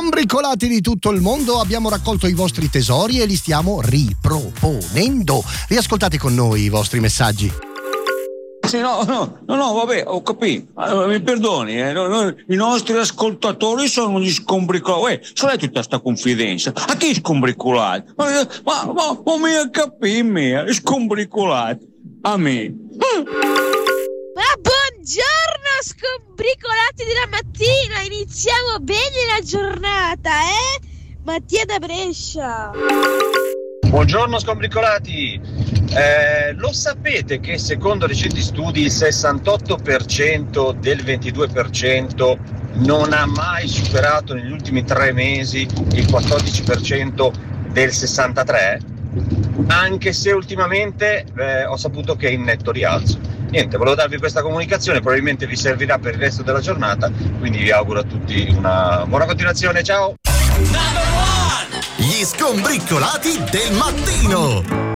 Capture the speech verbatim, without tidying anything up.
Scombricolati di tutto il mondo, abbiamo raccolto i vostri tesori e li stiamo riproponendo. Riascoltate con noi i vostri messaggi. Sì, no, no, no, no, vabbè, ho capito. Allora, mi perdoni, eh, no, no, i nostri ascoltatori sono gli scombricolati. Uè, sono tutta sta confidenza. A chi scombricolati? Ma, ma, ma, ma mi capì, me, scombricolati. A me. Ma buongiorno, scombricolati della mattina, iniziamo bene la giornata, eh? Mattia da Brescia. Buongiorno scombricolati, eh, lo sapete che secondo recenti studi il sessantotto per cento del ventidue per cento non ha mai superato negli ultimi tre mesi il quattordici per cento del sessantatré per cento? Anche se ultimamente eh, ho saputo che è in netto rialzo. Niente, volevo darvi questa comunicazione, probabilmente vi servirà per il resto della giornata, quindi vi auguro a tutti una buona continuazione, ciao! Gli scombricolati del mattino.